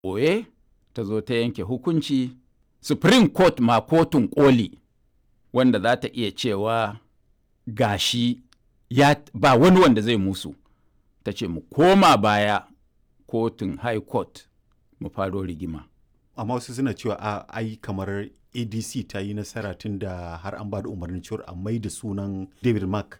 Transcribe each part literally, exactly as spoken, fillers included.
ɓoye ta zo ta yanke hukunci, Supreme Court ma kotun ƙoli wanda za ta iya cewa gashi ya ba wani wanda zai musu, ta ce mu koma baya kotun High Court mu faro rigima. Amma wasu suna cewa a ai kamar A D C ta yi nasara tun da har an ba da umarnin cewar a mai da sunan David Mark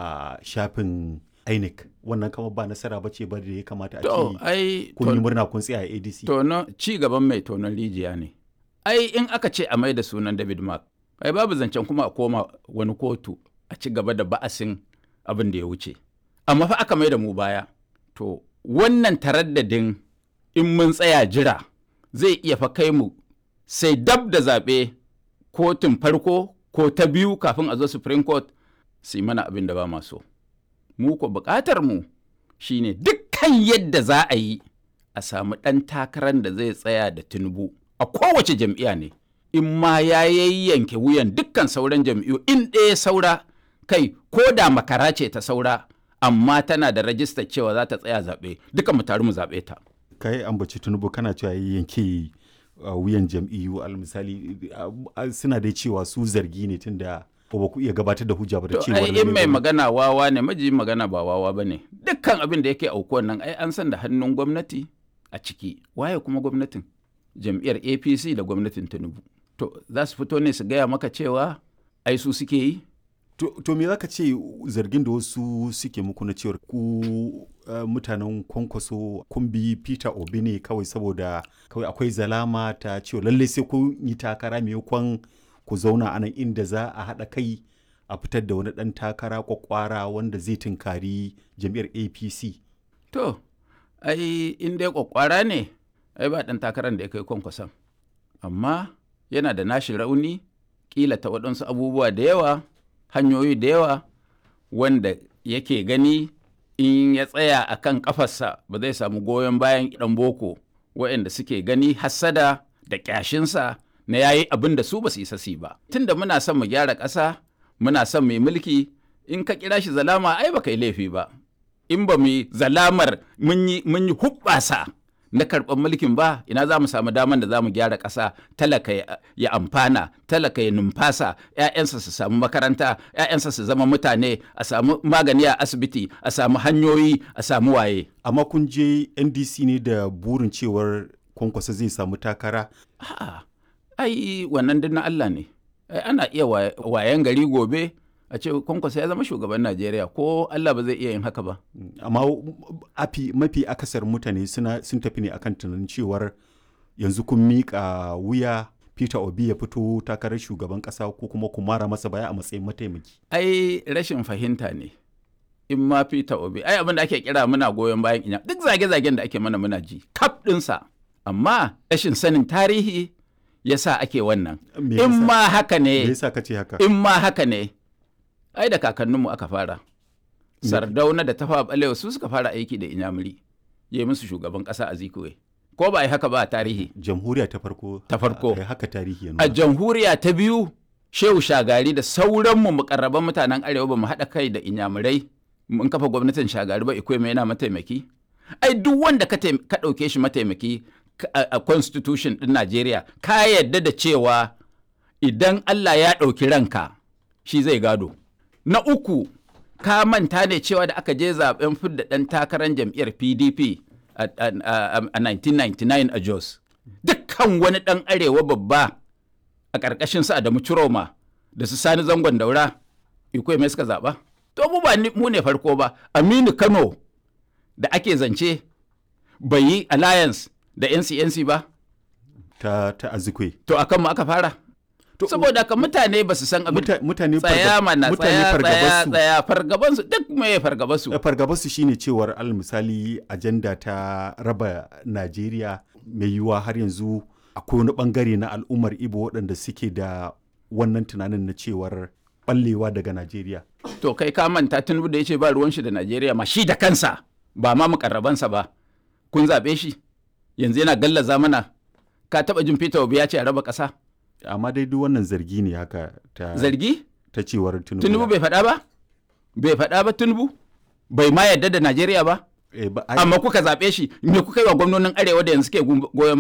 a shafin I N E C. Wannan kama ba nasara ba ce ba da ya kamata a ce kun yi murna kun tsaya a A D C. Tono ci gaban mai tonon rijiya ne. Ai in aka ce a mai da sunan David Mark, ai babu zancen kuma a koma wani kotu a ci gaba da ba'asin abin da ya wuce. Amma fa aka mai da mu baya. To wannan taraddadin in mun tsaya jira zai iya fa kai mu sai dab da zaɓe kotun farko ko ta biyu kafin a zo Supreme Court su yi mana abin da ba ma so. Mu ko buƙatar mu shine dukkan yadda za a yi a samu ɗan takarar da zai tsaya da Tinubu a kowace jam'iyya ne. In ma ya yayyanke wuyan dukkan sauran jam'iyyu in ɗaya saura kai ko da makara ce ta saura amma tana da rajistar cewa za ta tsaya zaɓe duka mu taru mu zaɓe ta. Kai ambaci Tinubu kana cewa yanke Uh, wuyan jam'iyyu al misali uh, uh, suna dai cewa su zargi ne tun da ba ku iya gabatar da hujja ba da cewa ai in mai magana wawa ne maji magana ba wawa ba ne dukkan abin da yake aukuwan nan ai an san da hannun gwamnati a ciki waye kuma gwamnatin jam'iyyar A P C da gwamnatin Tinubu to za su fito ne su gaya maka cewa ai su suke yi to, to me zaka ce zargin da wasu suke muku na cewar ku uh, mutanen Kwankwaso kun bi Peter Obi ne kawai saboda kawai akwai zalama ta cewa lalle sai kun yi takara maimakon ku zauna a nan inda za a haɗa kai a fitar da wani ɗan takara kwakwara wanda zai tunkari jam'iyyar A P C. To, ai in dai kwakwara ne, ai ba ɗan takarar da ya kai Kwankwason. Amma yana da nashi rauni, ƙila ta waɗansu abubuwa da yawa, hanyoyi da yawa, wanda yake gani in ya tsaya a kan ƙafarsa ba zai samu goyon bayan ɗan boko. Waɗanda suke gani hassada da ƙyashinsa na yayi abin da su ba su isa su ba. Tunda muna son mu gyara ƙasa, muna son mu yi mulki, in ka kira shi zalama ai ba kai laifi ba. In ba mu yi zalamar mun yi mun yi hubbasa na karɓar mulkin ba, ina za mu samu daman da za mu gyara ƙasa, talaka ya amfana, talaka ya numfasa, ‘ya'yansa su samu makaranta, ‘ya'yansa su zama mutane, a samu magani a asibiti, a samu hanyoyi, a samu waye. Amma kun je N D C ne da burin cewar Kwankwasa zai samu takara? A'a, ai wannan din na Allah ne. Ai ana iya wayan gari gobe a ce Kwankwasa ya zama shugaban Najeriya ko Allah ba zai iya yin haka ba. Amma afi mafi akasar mutane suna sun tafi ne akan tunanin cewar yanzu kun miƙa wuya Peter Obi ya fito takarar shugaban ƙasa ko kuma ku mara masa baya a matsayin mataimaki. Ai rashin fahimta ne. In ma Peter Obi, ai abin da ake kira muna goyon bayan inya duk zage-zagen da ake mana muna ji kaf ɗinsa. Amma rashin sanin tarihi yasa ake wannan. In ma haka ne. Me yasa kace haka? In ma haka ne. Ai da kakanninmu aka fara. Sardauna da Tafawa Balewa su suka fara aiki da Inyamuri. Ya yi musu shugaban ƙasa a Zikuwe. Ko ba yi haka ba a tarihi. Jamhuriya ta farko. Ta farko. A haka tarihi ya nuna. A jamhuriya ta biyu Shehu Shagari da sauranmu mukarraban mutanen Arewa ba mu haɗa kai da Inyamurai mun kafa gwamnatin Shagari ba Ikwe mai yana mataimaki. Ai duk wanda ka ɗauke shi mataimaki a constitution ɗin Najeriya ka yarda da cewa idan Allah ya ɗauki ranka shi zai gado. Na uku, ka manta ne cewa da aka je zaben fidda ɗan takarar jam'iyyar P D P a nineteen ninety-nine a Jos. Dukkan wani ɗan arewa babba a ƙarƙashin su Adamu Ciroma da su Sani Zangon Daura, Ikwe mai suka zaɓa. To mu ba mu ne farko ba, Aminu Kano da ake zance bai yi alliance da N C N C ba. Ta, ta Azikwe. To akan mu aka fara. Saboda ka mutane ba su san abin mutane tsaya mana tsaya tsaya tsaya fargabansu duk mai fargabansu fargabansu shine cewar al misali ajanda ta raba Najeriya mai yiwuwa har yanzu akwai wani bangare na al'ummar Igbo waɗanda suke da wannan tunanin na cewar ballewa daga Najeriya. To kai ka manta Tinubu da yace ba ruwan shi da Najeriya ma shi da kansa ba ma mukarrabansa ba kun zabe shi yanzu yana gallaza mana ka taba jin Peter Obi ya ce a raba ƙasa. Amma dai duk wannan zargi ne haka ta zargi ta cewar Tinubu Tinubu bai faɗa ba bai faɗa ba Tinubu bai ma yarda da Najeriya ba Eh, ba- ai- amma kuka zaɓe shi me kuka yi wa gwamnonin arewa da yanzu ke goyon